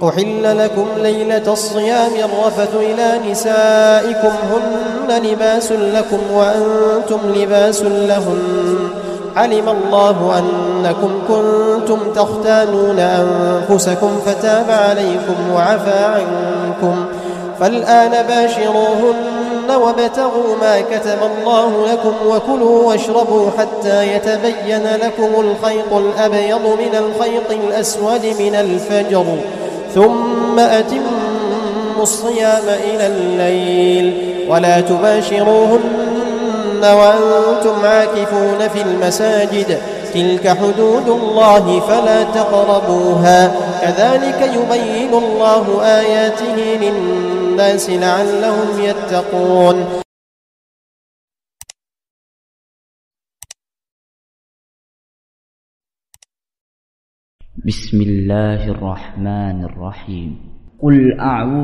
أحل لكم ليلة الصيام الرفث إلى نسائكم هن لباس لكم وأنتم لباس لهن علم الله أنكم كنتم تختانون أنفسكم فتاب عليكم وعفى عنكم فالآن باشروهن وابتغوا ما كتب الله لكم وكلوا واشربوا حتى يتبين لكم الخيط الأبيض من الخيط الأسود من الفجر ثم أتموا الصيام إلى الليل ولا تباشروهن وأنتم عاكفون في المساجد تلك حدود الله فلا تقربوها كذلك يبين الله آياته للناس لعلهم يتقون. بسم الله الرحمن الرحيم. قل أعوذ